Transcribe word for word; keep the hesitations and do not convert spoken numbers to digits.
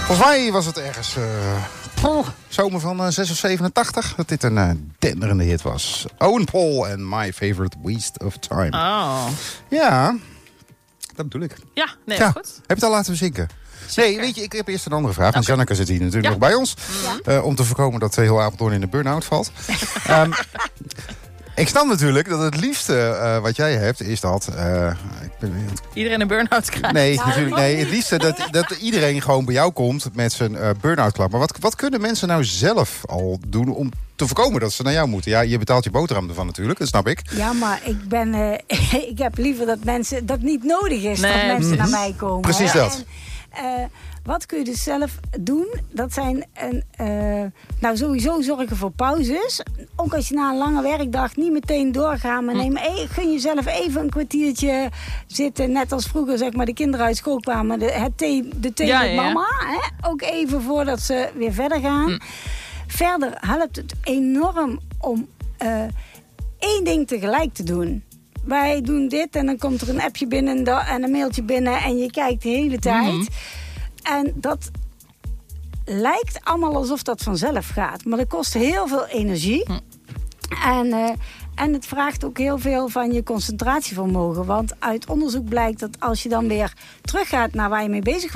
Volgens mij was het ergens uh, zomer van uh, zes of zevenentachtig dat dit een uh, denderende hit was. Owen Paul en My Favorite Waste of Time. Oh. Ja, dat bedoel ik. Ja, nee, ja. goed. Heb je het al laten bezinken? Zeker. Nee, weet je, ik heb eerst een andere vraag. Okay. En Janneke zit hier natuurlijk ja. nog bij ons. Ja. Uh, om te voorkomen dat heel Apeldoorn in de burn-out valt. um, ik snap natuurlijk dat het liefste uh, wat jij hebt is dat... Uh, ik ben... Iedereen een burn-out krijgt. Nee, nou, natuurlijk, nee, het liefste dat, dat iedereen gewoon bij jou komt met zijn uh, burn-out klap. Maar wat, wat kunnen mensen nou zelf al doen om te voorkomen dat ze naar jou moeten? Ja, je betaalt je boterham ervan natuurlijk, dat snap ik. Ja, maar ik ben, uh, ik heb liever dat mensen dat niet nodig is nee. dat mensen mm-hmm. naar mij komen. Precies hè? dat. En, uh, wat kun je dus zelf doen? Dat zijn een, uh, nou sowieso zorgen voor pauzes. Ook als je na een lange werkdag niet meteen doorgaat, maar neem, hey, gun jezelf even een kwartiertje zitten. Net als vroeger, zeg maar, de kinderen uit school kwamen, de, het thee, de thee ja, met ja. mama. Hè? Ook even voordat ze weer verder gaan. Hm. Verder helpt het enorm om uh, één ding tegelijk te doen. Wij doen dit en dan komt er een appje binnen en een mailtje binnen en je kijkt de hele tijd. Mm-hmm. En dat lijkt allemaal alsof dat vanzelf gaat. Maar dat kost heel veel energie. Mm. En, uh, en het vraagt ook heel veel van je concentratievermogen. Want uit onderzoek blijkt dat als je dan weer teruggaat naar waar je mee bezig